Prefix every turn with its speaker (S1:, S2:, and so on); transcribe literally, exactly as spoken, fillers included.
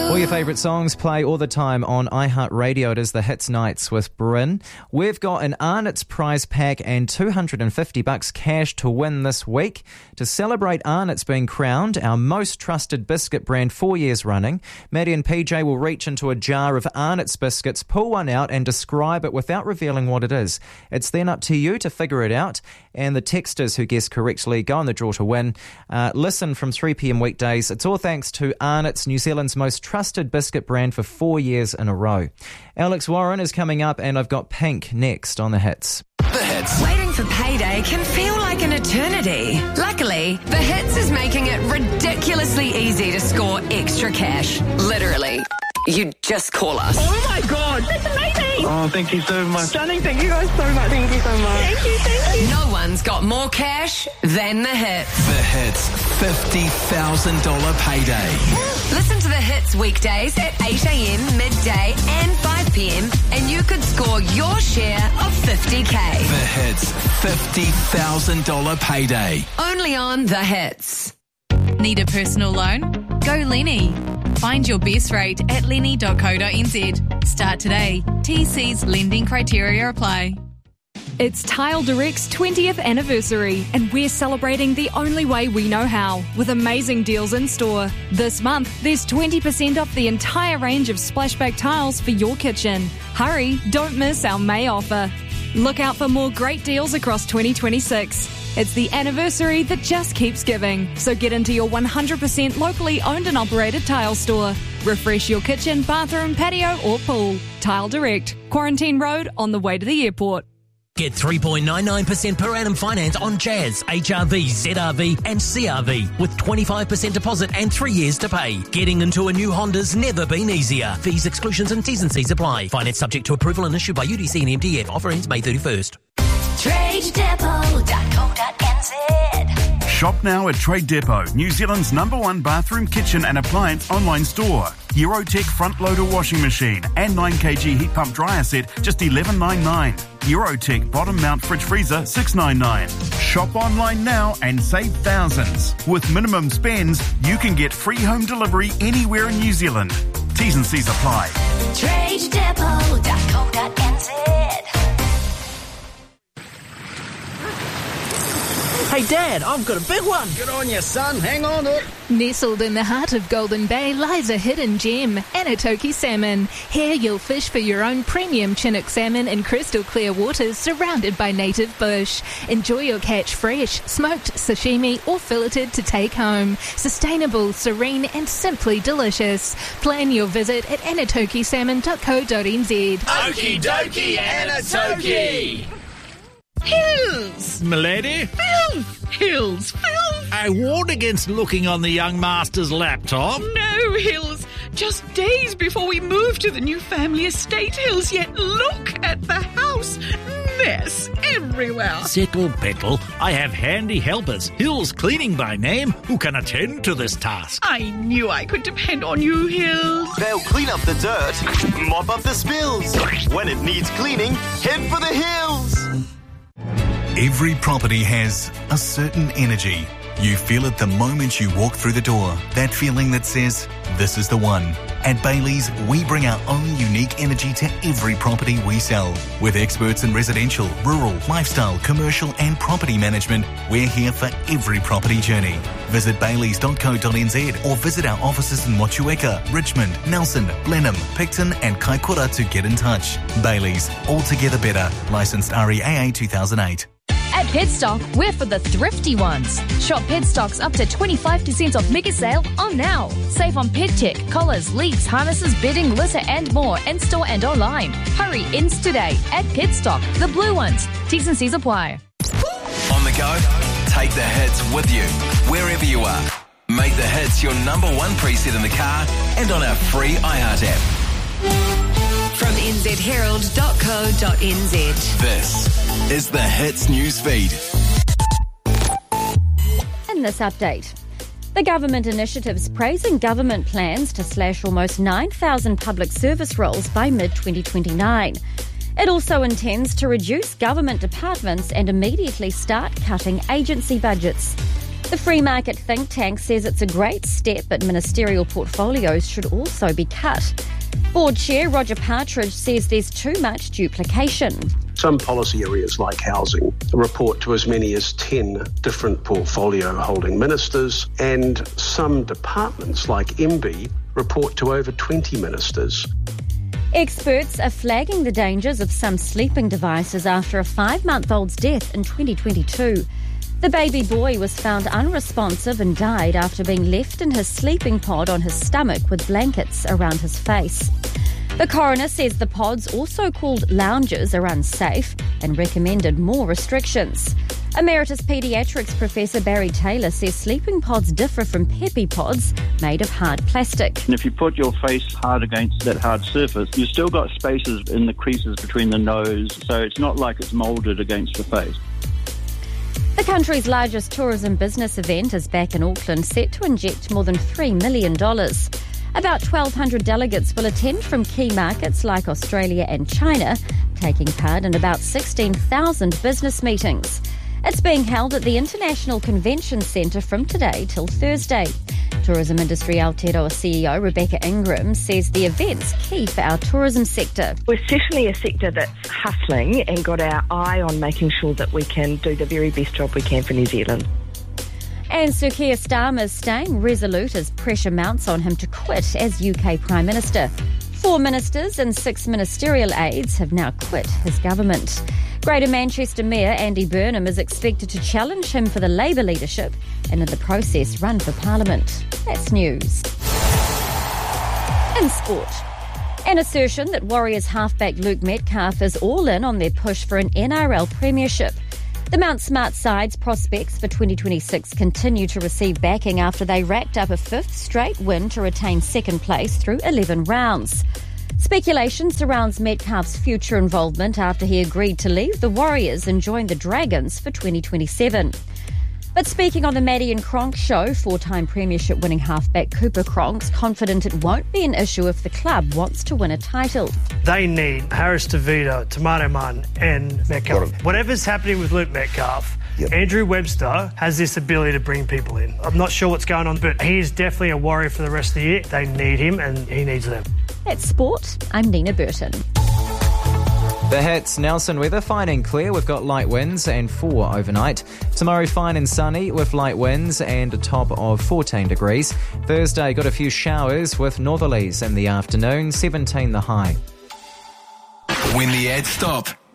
S1: All your favourite songs play all the time on iHeartRadio. It is the Hits Nights with Bryn. We've got an Arnott's prize pack and two hundred fifty bucks cash to win this week. To celebrate Arnott's being crowned our most trusted biscuit brand four years running, Maddie and P J will reach into a jar of Arnott's biscuits, pull one out and describe it without revealing what it is. It's then up to you to figure it out, and the texters who guess correctly go on the draw to win. Uh, listen from three p.m. weekdays. It's all thanks to Arnott's, New Zealand's most trusted biscuit brand for four years in a row. Alex Warren is coming up, and I've got Pink next on The Hits.
S2: The Hits.
S3: Waiting for payday can feel like an eternity. Luckily, The Hits is making it ridiculously easy to score extra cash. Literally. You just call us.
S4: Oh my God, that's amazing!
S5: Oh, thank you so much.
S4: Stunning, thank you guys so much. Thank you so much. Thank you, thank you.
S3: No one's got more cash than The Hits.
S2: The Hits fifty thousand dollars payday.
S3: Listen to The Hits weekdays at eight a.m, midday and five p.m, and you could score your share of fifty K.
S2: The Hits fifty thousand dollars payday.
S3: Only on The Hits.
S6: Need a personal loan? Go Lenny. Find your best rate at lenny dot co dot n z. Start today. T C's lending criteria apply.
S7: It's Tile Direct's twentieth anniversary, and we're celebrating the only way we know how, with amazing deals in store. This month, there's twenty percent off the entire range of splashback tiles for your kitchen. Hurry, don't miss our May offer. Look out for more great deals across twenty twenty-six. It's the anniversary that just keeps giving, so get into your one hundred percent locally owned and operated tile store. Refresh your kitchen, bathroom, patio or pool. Tile Direct, Quarantine Road on the way to the airport.
S8: Get three point nine nine percent per annum finance on Jazz, H R V, Z R V and C R V with twenty-five percent deposit and three years to pay. Getting into a new Honda's never been easier. Fees, exclusions and T's and C's apply. Finance subject to approval and issued by U D C and M D F. Offer ends May thirty-first.
S9: trade depot dot co dot n z.
S10: Shop now at Trade Depot, New Zealand's number one bathroom, kitchen and appliance online store. Eurotech front loader washing machine and nine kilogram heat pump dryer set just eleven ninety-nine. Eurotech bottom mount fridge freezer six ninety-nine. Shop online now and save thousands. With minimum spends, you can get free home delivery anywhere in New Zealand. T's and C's apply.
S9: trade depot dot co dot n z.
S11: Hey Dad, I've got a big one.
S12: Good on you, son. Hang on to it.
S13: Nestled in the heart of Golden Bay lies a hidden gem, Anatoki Salmon. Here you'll fish for your own premium Chinook salmon in crystal clear waters surrounded by native bush. Enjoy your catch fresh, smoked, sashimi or filleted to take home. Sustainable, serene and simply delicious. Plan your visit at anatoki salmon dot co dot n z.
S12: Okie dokie, Anatoki!
S14: Hills!
S15: Milady?
S14: Filth! Hills! Filth!
S15: I warned against looking on the young master's laptop.
S14: No, Hills. Just days before we move to the new family estate, Hills, yet look at the house. Mess everywhere.
S15: Settle, Petal. I have handy helpers, Hills Cleaning by name, who can attend to this task.
S14: I knew I could depend on you, Hills.
S16: They'll clean up the dirt, mop up the spills. When it needs cleaning, head for the hills.
S17: Every property has a certain energy. You feel it the moment you walk through the door. That feeling that says, this is the one. At Bailey's, we bring our own unique energy to every property we sell. With experts in residential, rural, lifestyle, commercial and property management, we're here for every property journey. Visit baileys dot co dot n z or visit our offices in Motueka, Richmond, Nelson, Blenheim, Picton and Kaikoura to get in touch. Bailey's, altogether better. Licensed R E A A two thousand eight.
S18: At Petstock, we're for the thrifty ones. Shop Petstock's up to twenty-five percent off mega sale on now. Save on pet tech, collars, leads, harnesses, bedding, litter and more in store and online. Hurry, ends today at Petstock, the blue ones. T's and C's apply.
S2: On the go, take the hits with you, wherever you are. Make the hits your number one preset in the car and on our free iHeart app.
S3: From n z herald dot co dot n z.
S2: This is the Hits News Feed.
S19: In this update, the government initiatives praising government plans to slash almost nine thousand public service roles by mid twenty twenty-nine. It also intends to reduce government departments and immediately start cutting agency budgets. The free market think tank says it's a great step, but ministerial portfolios should also be cut. Board Chair Roger Partridge says there's too much duplication.
S5: Some policy areas like housing report to as many as ten different portfolio holding ministers, and some departments like M B report to over twenty ministers.
S19: Experts are flagging the dangers of some sleeping devices after a five-month-old's death in twenty twenty-two. The baby boy was found unresponsive and died after being left in his sleeping pod on his stomach with blankets around his face. The coroner says the pods, also called lounges, are unsafe and recommended more restrictions. Emeritus Paediatrics Professor Barry Taylor says sleeping pods differ from Peppy pods made of hard plastic.
S20: And if you put your face hard against that hard surface, you've still got spaces in the creases between the nose, so it's not like it's moulded against the face.
S19: The country's largest tourism business event is back in Auckland, set to inject more than three million dollars. About twelve hundred delegates will attend from key markets like Australia and China, taking part in about sixteen thousand business meetings. It's being held at the International Convention Centre from today till Thursday. Tourism Industry Aotearoa C E O Rebecca Ingram says the event's key for our tourism sector.
S21: We're certainly a sector that's hustling and got our eye on making sure that we can do the very best job we can for New Zealand.
S19: And Sir Keir Starmer's staying resolute as pressure mounts on him to quit as U K Prime Minister. Four ministers and six ministerial aides have now quit his government. Greater Manchester Mayor Andy Burnham is expected to challenge him for the Labour leadership and in the process run for Parliament. That's news. In sport, an assertion that Warriors halfback Luke Metcalf is all in on their push for an N R L premiership. The Mount Smart side's prospects for twenty twenty-six continue to receive backing after they racked up a fifth straight win to retain second place through eleven rounds. Speculation surrounds Metcalf's future involvement after he agreed to leave the Warriors and join the Dragons for twenty twenty-seven. But speaking on the Maddie and Cronk show, four-time premiership-winning halfback Cooper Cronk's confident it won't be an issue if the club wants to win a title.
S22: They need Harris DeVito, Tomato Man and Metcalf. Whatever's happening with Luke Metcalf, yep. Andrew Webster has this ability to bring people in. I'm not sure what's going on, but he is definitely a Warrior for the rest of the year. They need him and he needs them.
S19: That's sport. I'm Nina Burton.
S1: The hits: Nelson weather, fine and clear. We've got light winds and four overnight. Tomorrow, fine and sunny with light winds and a top of fourteen degrees. Thursday, got a few showers with northerlies in the afternoon, seventeen the high.
S2: When the ads stop,